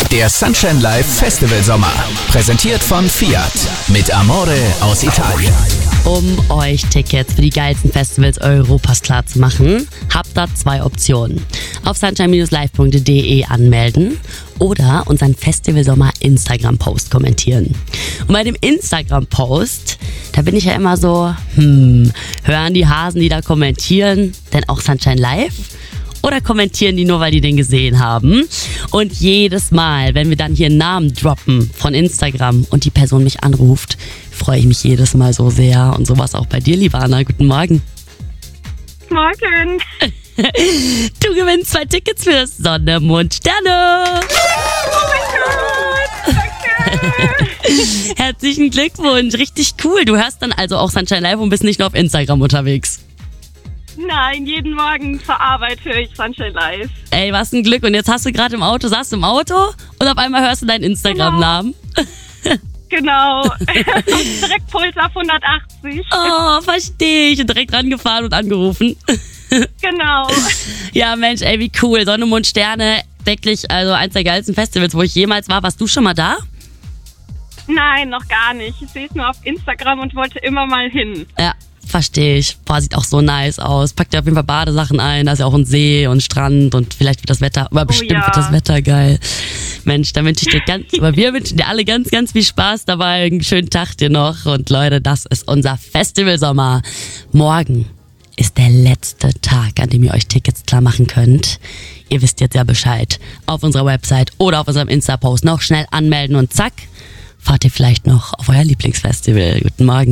Der Sunshine Live Festival Sommer. Präsentiert von Fiat. Mit Amore aus Italien. Um euch Tickets für die geilsten Festivals Europas klar zu machen, habt ihr 2 Optionen. Auf sunshine-live.de anmelden oder unseren Festival Sommer Instagram-Post kommentieren. Und bei dem Instagram-Post, da bin ich ja immer so, hören die Hasen, die da kommentieren, denn auch Sunshine Live? Oder kommentieren die nur, weil die den gesehen haben? Und jedes Mal, wenn wir dann hier einen Namen droppen von Instagram und die Person mich anruft, freue ich mich jedes Mal so sehr. Und sowas auch bei dir, liebe Anna. Guten Morgen. Morgen. Du gewinnst 2 Tickets für Sonne, Mond, Sterne. Oh mein Gott, danke. Herzlichen Glückwunsch, richtig cool. Du hörst dann also auch Sunshine Live und bist nicht nur auf Instagram unterwegs. Nein, jeden Morgen zur Arbeit höre ich Sunshine Live. Ey, was ein Glück. Und jetzt hast du gerade saßt im Auto und auf einmal hörst du deinen Instagram-Namen. Genau. Direkt Puls auf 180. Oh, verstehe ich. Und direkt rangefahren und angerufen. Genau. Ja, Mensch, ey, wie cool. Sonne, Mond, Sterne, wirklich, also eins der geilsten Festivals, wo ich jemals war. Warst du schon mal da? Nein, noch gar nicht. Ich sehe es nur auf Instagram und wollte immer mal hin. Ja, verstehe ich. Boah, sieht auch so nice aus. Pack dir auf jeden Fall Badesachen ein. Da ist ja auch ein See und Strand und vielleicht wird das Wetter, aber bestimmt wird das Wetter geil. Mensch, da wünsche ich dir aber wir wünschen dir alle ganz, ganz viel Spaß dabei. Einen schönen Tag dir noch. Und Leute, das ist unser Festivalsommer. Morgen ist der letzte Tag, an dem ihr euch Tickets klar machen könnt. Ihr wisst jetzt ja Bescheid. Auf unserer Website oder auf unserem Insta-Post noch schnell anmelden und zack, fahrt ihr vielleicht noch auf euer Lieblingsfestival. Guten Morgen.